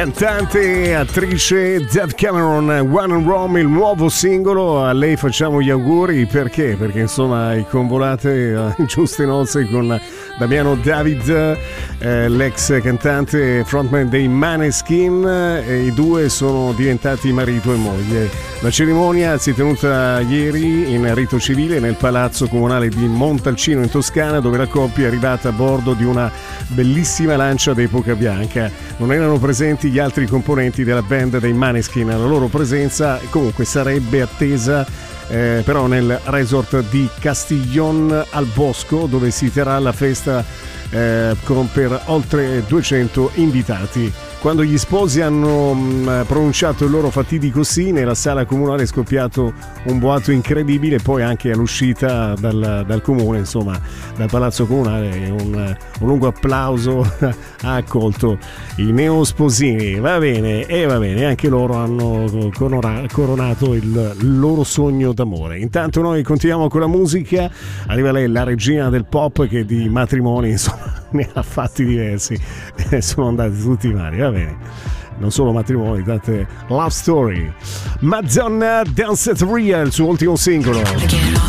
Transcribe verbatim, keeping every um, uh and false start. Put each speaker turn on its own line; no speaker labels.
Cantante, attrice Dave Cameron, One and Rome, il nuovo singolo. A lei facciamo gli auguri, perché? Perché insomma hai convolate uh, giuste nozze con Damiano David, eh, l'ex cantante frontman dei Maneskin, e i due sono diventati marito e moglie. La cerimonia si è tenuta ieri in rito civile nel palazzo comunale di Montalcino in Toscana, dove la coppia è arrivata a bordo di una bellissima Lancia d'epoca bianca. Non erano presenti gli altri componenti della band dei Maneskin. La loro presenza comunque sarebbe attesa eh, però nel resort di Castiglion al Bosco, dove si terrà la festa eh, con per oltre duecento invitati. Quando gli sposi hanno mh, pronunciato il loro fatidico sì, nella sala comunale è scoppiato un boato incredibile, poi anche all'uscita dal, dal comune, insomma dal palazzo comunale, un, un lungo applauso ha accolto i neosposini. Va bene, e va bene, anche loro hanno corona, coronato il loro sogno d'amore. Intanto noi continuiamo con la musica, arriva lei, la regina del pop, che di matrimoni insomma ne ha fatti diversi, sono andati tutti male, va bene, non solo matrimoni, tante love story. Madonna, Dance at Ria, il suo ultimo singolo.